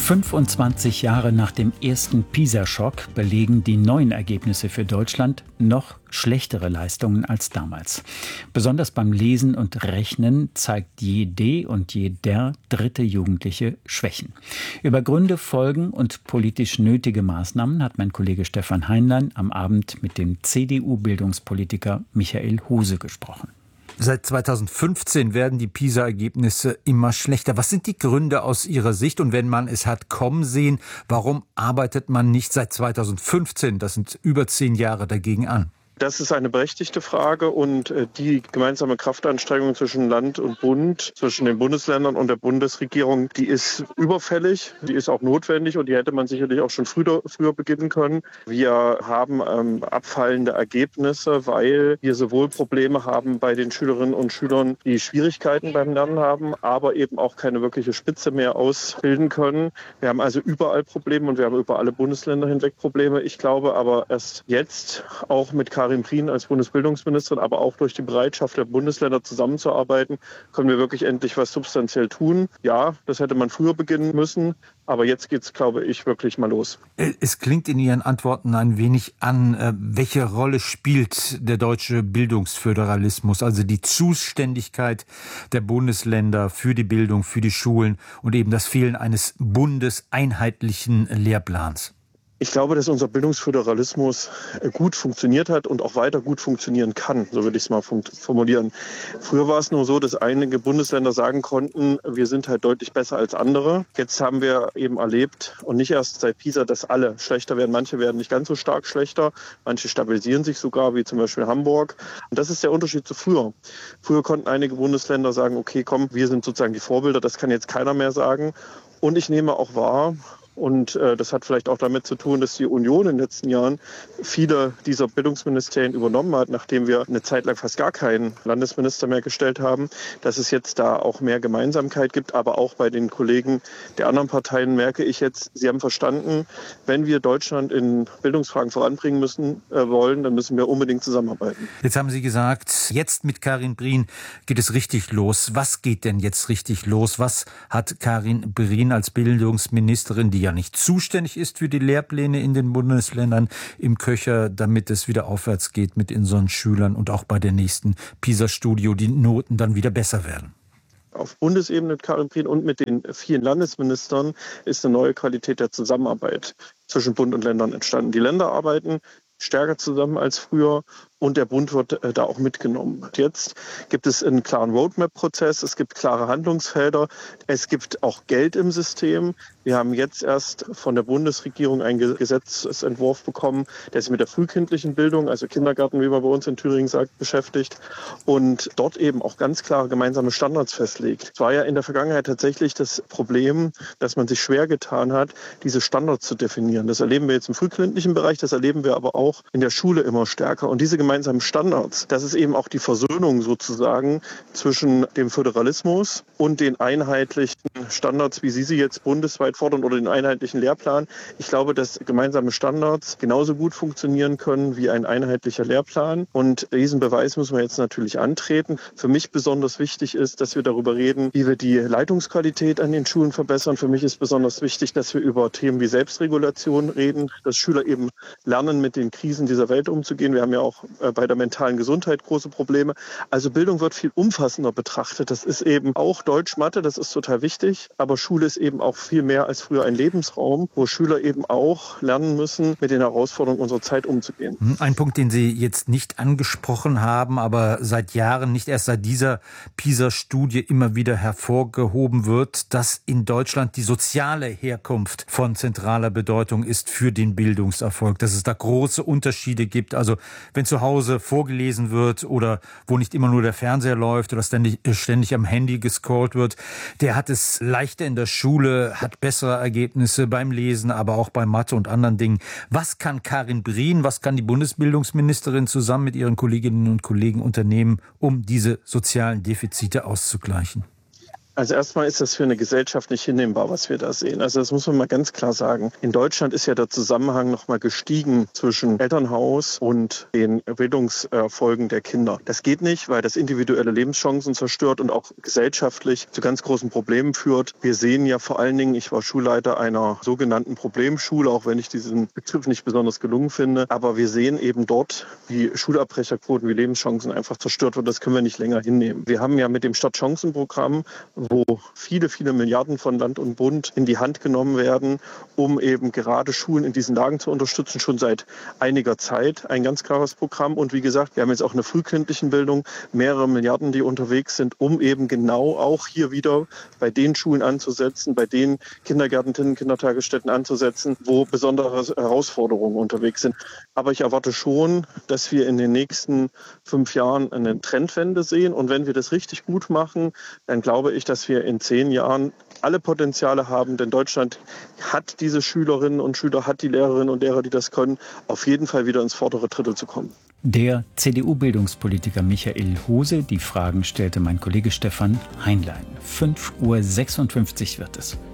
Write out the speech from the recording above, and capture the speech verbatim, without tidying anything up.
fünfundzwanzig Jahre nach dem ersten PISA-Schock belegen die neuen Ergebnisse für Deutschland noch schlechtere Leistungen als damals. Besonders beim Lesen und Rechnen zeigt jede und jeder dritte Jugendliche Schwächen. Über Gründe, Folgen und politisch nötige Maßnahmen hat mein Kollege Stefan Heinlein am Abend mit dem C D U-Bildungspolitiker Michael Huse gesprochen. Seit zweitausendfünfzehn werden die PISA-Ergebnisse immer schlechter. Was sind die Gründe aus Ihrer Sicht? Und wenn man es hat kommen sehen, warum arbeitet man nicht seit zweitausendfünfzehn, das sind über zehn Jahre, dagegen an? Das ist eine berechtigte Frage und die gemeinsame Kraftanstrengung zwischen Land und Bund, zwischen den Bundesländern und der Bundesregierung, die ist überfällig, die ist auch notwendig und die hätte man sicherlich auch schon früher, früher beginnen können. Wir haben ähm, abfallende Ergebnisse, weil wir sowohl Probleme haben bei den Schülerinnen und Schülern, die Schwierigkeiten beim Lernen haben, aber eben auch keine wirkliche Spitze mehr ausbilden können. Wir haben also überall Probleme und wir haben über alle Bundesländer hinweg Probleme. Ich glaube aber erst jetzt auch mit Karin Prien als Bundesbildungsministerin, aber auch durch die Bereitschaft der Bundesländer zusammenzuarbeiten, können wir wirklich endlich was substanziell tun. Ja, das hätte man früher beginnen müssen, aber jetzt geht es, glaube ich, wirklich mal los. Es klingt in Ihren Antworten ein wenig an, welche Rolle spielt der deutsche Bildungsföderalismus, also die Zuständigkeit der Bundesländer für die Bildung, für die Schulen und eben das Fehlen eines bundeseinheitlichen Lehrplans. Ich glaube, dass unser Bildungsföderalismus gut funktioniert hat und auch weiter gut funktionieren kann, so würde ich es mal formulieren. Früher war es nur so, dass einige Bundesländer sagen konnten, wir sind halt deutlich besser als andere. Jetzt haben wir eben erlebt, und nicht erst seit PISA, dass alle schlechter werden. Manche werden nicht ganz so stark schlechter, manche stabilisieren sich sogar, wie zum Beispiel Hamburg. Und das ist der Unterschied zu früher. Früher konnten einige Bundesländer sagen, okay, komm, wir sind sozusagen die Vorbilder, das kann jetzt keiner mehr sagen. Und ich nehme auch wahr, und äh, das hat vielleicht auch damit zu tun, dass die Union in den letzten Jahren viele dieser Bildungsministerien übernommen hat, nachdem wir eine Zeit lang fast gar keinen Landesminister mehr gestellt haben, dass es jetzt da auch mehr Gemeinsamkeit gibt. Aber auch bei den Kollegen der anderen Parteien merke ich jetzt, sie haben verstanden, wenn wir Deutschland in Bildungsfragen voranbringen müssen äh, wollen, dann müssen wir unbedingt zusammenarbeiten. Jetzt haben Sie gesagt, jetzt mit Karin Prien geht es richtig los. Was geht denn jetzt richtig los? Was hat Karin Prien als Bildungsministerin, die ja nicht zuständig ist für die Lehrpläne in den Bundesländern, im Köcher, damit es wieder aufwärts geht mit unseren Schülern und auch bei der nächsten PISA-Studie die Noten dann wieder besser werden? Auf Bundesebene mit Karin Prien und mit den vielen Landesministern ist eine neue Qualität der Zusammenarbeit zwischen Bund und Ländern entstanden. Die Länder arbeiten stärker zusammen als früher und der Bund wird äh, da auch mitgenommen. Und jetzt gibt es einen klaren Roadmap-Prozess, es gibt klare Handlungsfelder, es gibt auch Geld im System. Wir haben jetzt erst von der Bundesregierung einen Gesetzesentwurf bekommen, der sich mit der frühkindlichen Bildung, also Kindergarten, wie man bei uns in Thüringen sagt, beschäftigt und dort eben auch ganz klare gemeinsame Standards festlegt. Es war ja in der Vergangenheit tatsächlich das Problem, dass man sich schwer getan hat, diese Standards zu definieren. Das erleben wir jetzt im frühkindlichen Bereich, das erleben wir aber auch in der Schule immer stärker. Und diese gemeinsamen Standards, das ist eben auch die Versöhnung sozusagen zwischen dem Föderalismus und den einheitlichen Standards, wie Sie sie jetzt bundesweit fordern, oder den einheitlichen Lehrplan. Ich glaube, dass gemeinsame Standards genauso gut funktionieren können wie ein einheitlicher Lehrplan. Und diesen Beweis müssen wir jetzt natürlich antreten. Für mich besonders wichtig ist, dass wir darüber reden, wie wir die Leitungsqualität an den Schulen verbessern. Für mich ist besonders wichtig, dass wir über Themen wie Selbstregulation reden, dass Schüler eben lernen, mit den Krisen dieser Welt umzugehen. Wir haben ja auch bei der mentalen Gesundheit große Probleme. Also Bildung wird viel umfassender betrachtet. Das ist eben auch Deutsch, Mathe, das ist total wichtig. Aber Schule ist eben auch viel mehr als früher ein Lebensraum, wo Schüler eben auch lernen müssen, mit den Herausforderungen unserer Zeit umzugehen. Ein Punkt, den Sie jetzt nicht angesprochen haben, aber seit Jahren, nicht erst seit dieser PISA-Studie immer wieder hervorgehoben wird, dass in Deutschland die soziale Herkunft von zentraler Bedeutung ist für den Bildungserfolg. Dass es da große Unterschiede gibt. Also wenn zu Hause vorgelesen wird oder wo nicht immer nur der Fernseher läuft oder ständig, ständig am Handy gescrollt wird, der hat es leichter in der Schule, hat bessere Ergebnisse beim Lesen, aber auch bei Mathe und anderen Dingen. Was kann Karin Prien, was kann die Bundesbildungsministerin zusammen mit ihren Kolleginnen und Kollegen unternehmen, um diese sozialen Defizite auszugleichen? Also erstmal ist das für eine Gesellschaft nicht hinnehmbar, was wir da sehen. Also das muss man mal ganz klar sagen. In Deutschland ist ja der Zusammenhang noch mal gestiegen zwischen Elternhaus und den Bildungserfolgen der Kinder. Das geht nicht, weil das individuelle Lebenschancen zerstört und auch gesellschaftlich zu ganz großen Problemen führt. Wir sehen ja vor allen Dingen, ich war Schulleiter einer sogenannten Problemschule, auch wenn ich diesen Begriff nicht besonders gelungen finde. Aber wir sehen eben dort, wie Schulabbrecherquoten, wie Lebenschancen einfach zerstört wird. Das können wir nicht länger hinnehmen. Wir haben ja mit dem Stadtchancenprogramm, wo viele, viele Milliarden von Land und Bund in die Hand genommen werden, um eben gerade Schulen in diesen Lagen zu unterstützen, schon seit einiger Zeit ein ganz klares Programm. Und wie gesagt, wir haben jetzt auch eine frühkindlichen Bildung, mehrere Milliarden, die unterwegs sind, um eben genau auch hier wieder bei den Schulen anzusetzen, bei den Kindergärten, Kindertagesstätten anzusetzen, wo besondere Herausforderungen unterwegs sind. Aber ich erwarte schon, dass wir in den nächsten fünf Jahren eine Trendwende sehen. Und wenn wir das richtig gut machen, dann glaube ich, dass wir in zehn Jahren alle Potenziale haben, denn Deutschland hat diese Schülerinnen und Schüler, hat die Lehrerinnen und Lehrer, die das können, auf jeden Fall wieder ins vordere Drittel zu kommen. Der C D U-Bildungspolitiker Michael Hose, die Fragen stellte mein Kollege Stefan Heinlein. fünf Uhr sechsundfünfzig wird es.